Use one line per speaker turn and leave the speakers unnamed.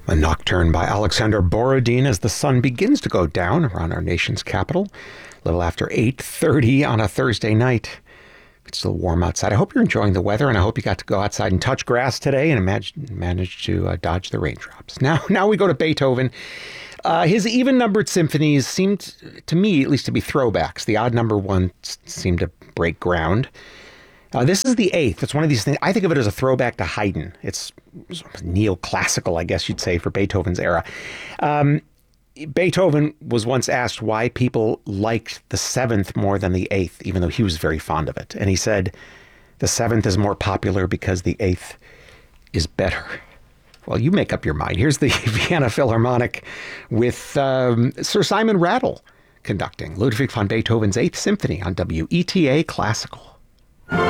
A nocturne by Alexander Borodin as the sun begins to go down around our nation's capital, a little after 8:30 on a Thursday night. It's still warm outside. I hope you're enjoying the weather, and I hope you got to go outside and touch grass today and managed to dodge the raindrops. Now we go to Beethoven. His even-numbered symphonies seemed, to me at least, to be throwbacks. The odd-number ones seemed to break ground. This is the eighth. It's one of these things. I think of it as a throwback to Haydn. It's neoclassical, I guess you'd say, for Beethoven's era. Beethoven was once asked why people liked the seventh more than the eighth, even though he was very fond of it. And he said, the seventh is more popular because the eighth is better. Well, you make up your mind. Here's the Vienna Philharmonic with Sir Simon Rattle conducting Ludwig van Beethoven's Eighth Symphony on WETA Classical.